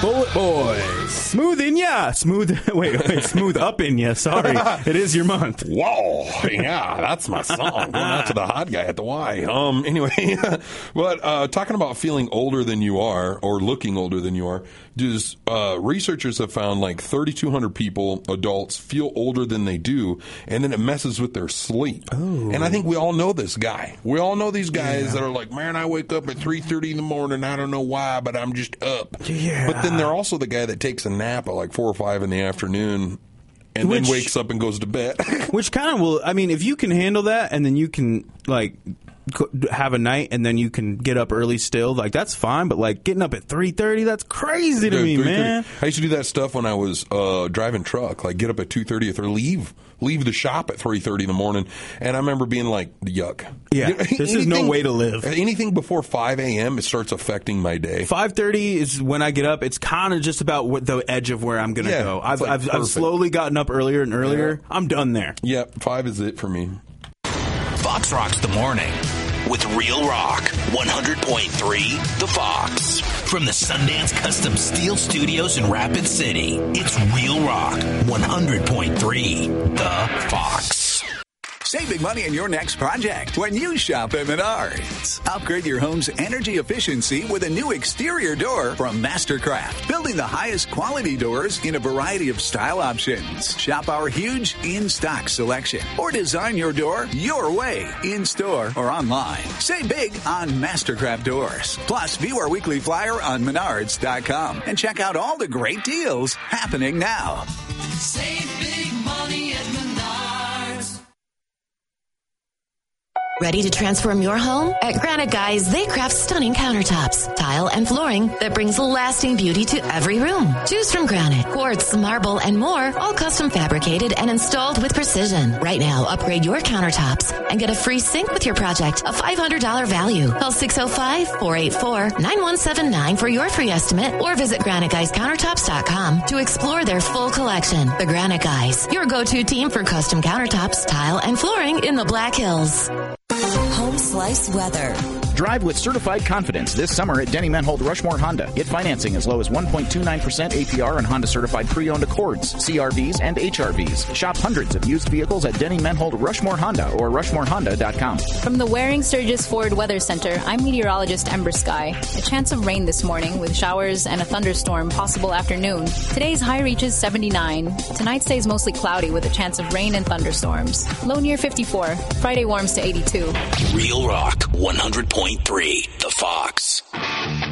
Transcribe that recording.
Bullet Boys. Smooth in ya. Smooth. Wait. Smooth up in ya. Sorry. It is your month. Whoa. Yeah, that's my song. Going out to the hot guy at the Y. Anyway, but talking about feeling older than you are or looking older than you are, researchers have found like 3,200 people, adults, feel older than they do, and then it messes with their sleep. Oh. And I think we all know this guy. We all know these guys that are like, man, I wake up at 3:30 in the morning. I don't know why, but I'm just up. Yeah. But then they're also the guy that takes a nap at like 4 or 5 in the afternoon and then wakes up and goes to bed. Which kind of will, I mean, if you can handle that and then you can, like, have a night and then you can get up early still, like, that's fine. But, like, getting up at 3:30, that's crazy to me, man. I used to do that stuff when I was driving truck, like get up at 2:30 or leave the shop at 3:30 in the morning. And I remember being like, yuck. Yeah, this is no way to live. Anything before 5 a.m., it starts affecting my day. 5:30 is when I get up. It's kind of just about the edge of where I'm going to go. I've slowly gotten up earlier and earlier. Yeah. I'm done there. Yeah, 5 is it for me. Fox rocks the morning with Real Rock 100.3 The Fox. From the Sundance Custom Steel Studios in Rapid City, it's Real Rock 100.3 The Fox. Save big money in your next project when you shop at Menards. Upgrade your home's energy efficiency with a new exterior door from Mastercraft, building the highest quality doors in a variety of style options. Shop our huge in-stock selection or design your door your way, in-store or online. Save big on Mastercraft doors. Plus, view our weekly flyer on Menards.com and check out all the great deals happening now. Save big money at Menards. Ready to transform your home? At Granite Guys, they craft stunning countertops, tile, and flooring that brings lasting beauty to every room. Choose from granite, quartz, marble, and more, all custom fabricated and installed with precision. Right now, upgrade your countertops and get a free sink with your project, a $500 value. Call 605-484-9179 for your free estimate or visit GraniteGuysCountertops.com to explore their full collection. The Granite Guys, your go-to team for custom countertops, tile, and flooring in the Black Hills. Home Slice weather. Drive with certified confidence this summer at Denny Menhold Rushmore Honda. Get financing as low as 1.29% APR on Honda certified pre-owned Accords, CRVs, and HRVs. Shop hundreds of used vehicles at Denny Menhold Rushmore Honda or RushmoreHonda.com. From the Waring Sturgis Ford Weather Center, I'm meteorologist Ember Sky. A chance of rain this morning with showers and a thunderstorm possible afternoon. Today's high reaches 79. Tonight stays mostly cloudy with a chance of rain and thunderstorms. Low near 54. Friday warms to 82. Real Rock 100.3 The Fox.